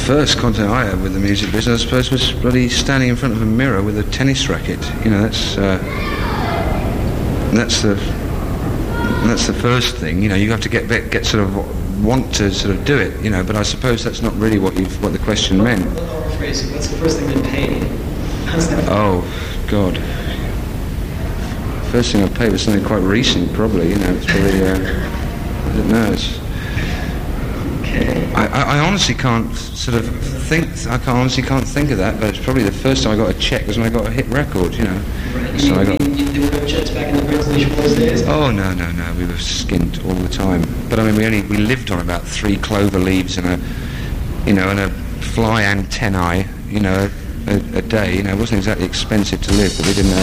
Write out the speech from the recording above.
first contact I had with the music business, I suppose, was bloody standing in front of a mirror with a tennis racket. You know, that's the first thing. You know, you have to get sort of want to sort of do it. You know, but I suppose that's not really what the question meant. What's the first thing that paid? How's that? Oh, God. First thing I paid was something quite recent, probably. You know, it's probably. I don't know. Okay. I honestly can't sort of think. I honestly can't think of that. But it's probably the first time I got a check was when I got a hit record. You know. Right. So There were no checks back in the Prince Boys days? Oh no. We were skint all the time. But I mean, we lived on about 3 clover leaves and a fly antennae. You know, a day. You know, it wasn't exactly expensive to live, but we didn't.